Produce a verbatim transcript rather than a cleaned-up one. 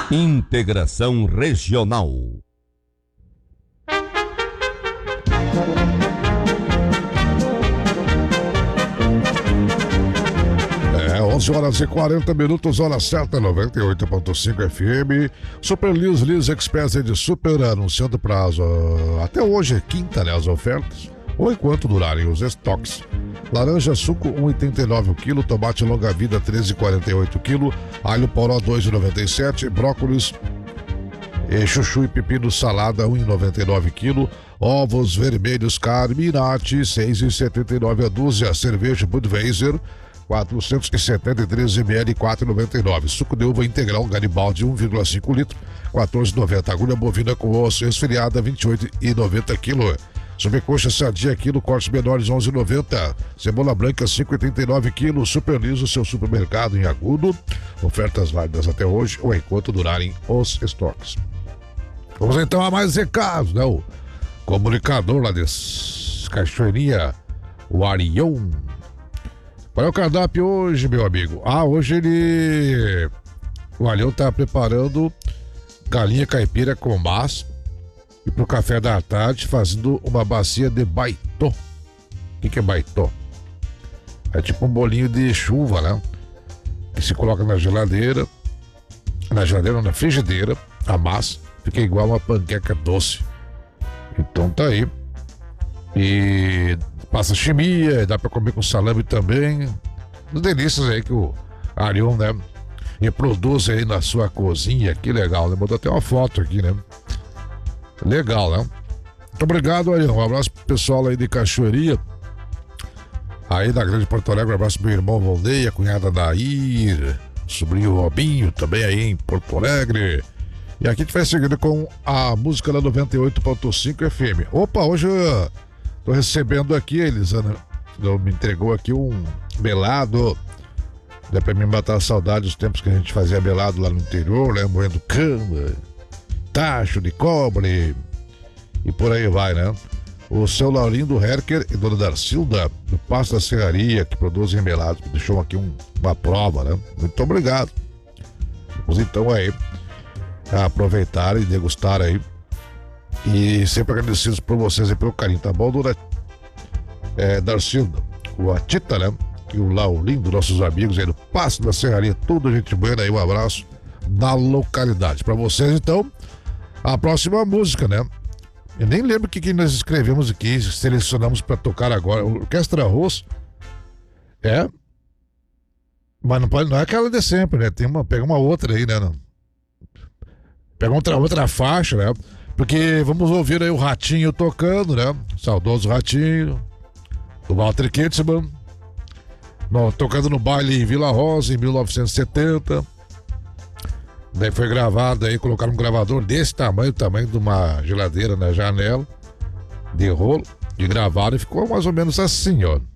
Integração Regional. É, onze horas e quarenta minutos, hora certa, noventa e oito ponto cinco F M. Super Liz, Liz Express de Super, anunciando prazo até hoje, é quinta, né, as ofertas, ou enquanto durarem os estoques. Laranja suco um real e oitenta e nove o quilo, tomate longa vida treze reais e quarenta e oito o quilo, alho poró dois reais e noventa e sete, brócolis, e chuchu e pepino salada um real e noventa e nove o quilo, ovos vermelhos Carminati seis reais e setenta e nove a dúzia, cerveja Budweiser quatrocentos e setenta e três mililitros, quatro reais e noventa e nove. Suco de uva integral Garibaldi um vírgula cinco litro, quatorze reais e noventa. Agulha bovina com osso esfriada vinte e oito reais e noventa quilo. Sobrecoxa sadia quilo, cortes menores onze reais e noventa. Cebola branca cinco reais e oitenta e nove quilo. Super Liso, seu supermercado em Agudo. Ofertas válidas até hoje ou enquanto durarem os estoques. Vamos então a mais recados, né? O comunicador lá de Cachoeirinha, o Arion. Qual é o cardápio hoje, meu amigo? Ah, hoje ele... O Arion tá preparando galinha caipira com massa. E pro café da tarde, fazendo uma bacia de baitô. O que, que é baitô? É tipo um bolinho de chuva, né? Que se coloca na geladeira. Na geladeira, na frigideira. A massa fica igual uma panqueca doce. Então tá aí. E passa chimia, dá pra comer com salame também. As delícias aí que o Arion, né? E produz aí na sua cozinha. Que legal, né? Mandou até uma foto aqui, né? Legal, né? Muito obrigado, Arion. Um abraço pro pessoal aí de Cachoeirinha. Aí da Grande Porto Alegre, um abraço pro meu irmão Volney, a cunhada Nair, sobrinho Robinho, também aí em Porto Alegre. E aqui a gente vai seguindo com a música da noventa e oito ponto cinco F M. Opa, hoje eu tô recebendo aqui, Elisana me entregou aqui um melado. Dá pra me matar a saudade dos tempos que a gente fazia melado lá no interior, né? Moendo cama, tacho de cobre e por aí vai, né? O seu Laurindo Herker e Dona Darcilda do Passo da Serraria, que produzem melados, deixou aqui um, uma prova, né? Muito obrigado. Vamos então aí aproveitar e degustar aí, e sempre agradecidos por vocês e pelo carinho, tá bom, Dona é, Darcilda, o Atita, né? E o Laurindo, nossos amigos aí do Passo da Serraria, tudo gente boa aí, um abraço na localidade pra vocês. Então, a próxima música, né? Eu nem lembro o que, que nós escrevemos aqui, selecionamos pra tocar agora. Orquestra Arroz. É. Mas não, pode, não é aquela de sempre, né? Tem uma, pega uma outra aí, né? Não. Pega outra, outra faixa, né? Porque vamos ouvir aí o Ratinho tocando, né? Saudoso Ratinho. Do Walter Kitzman. No, tocando no baile em Vila Rosa em mil novecentos e setenta. Daí foi gravado aí, colocaram um gravador desse tamanho, tamanho de uma geladeira na janela, de rolo, e gravaram e ficou mais ou menos assim, ó.